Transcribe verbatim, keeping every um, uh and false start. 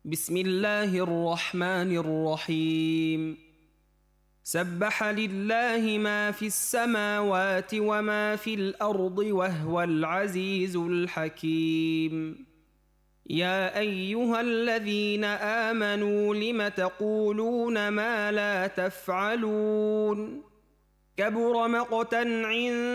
بسم الله الرحمن الرحيم سبح لله ما في السماوات وما في الأرض وهو العزيز الحكيم يا أيها الذين آمنوا لم تقولون ما لا تفعلون كبر مقتا عند